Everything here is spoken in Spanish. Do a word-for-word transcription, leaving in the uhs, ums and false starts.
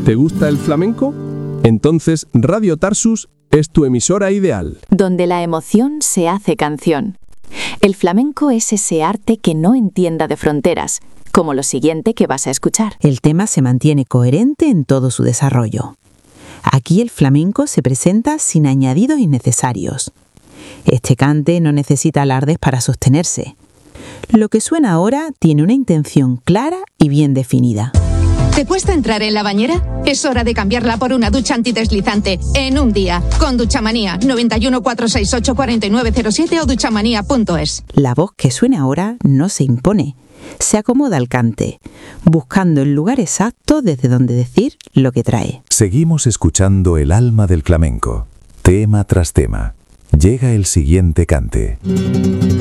¿Te gusta el flamenco? Entonces Radio Tarsus es tu emisora ideal. Donde la emoción se hace canción. El flamenco es ese arte que no entienda de fronteras, como lo siguiente que vas a escuchar. El tema se mantiene coherente en todo su desarrollo. Aquí el flamenco se presenta sin añadidos innecesarios. Este cante no necesita alardes para sostenerse. Lo que suena ahora tiene una intención clara y bien definida. ¿Te cuesta entrar en la bañera? Es hora de cambiarla por una ducha antideslizante en un día. Con Duchamanía, noventa y uno, cuatrocientos sesenta y ocho, cuarenta y nueve cero siete o duchamanía punto es. La voz que suena ahora no se impone. Se acomoda al cante, buscando el lugar exacto desde donde decir lo que trae. Seguimos escuchando el alma del flamenco, tema tras tema. Llega el siguiente cante.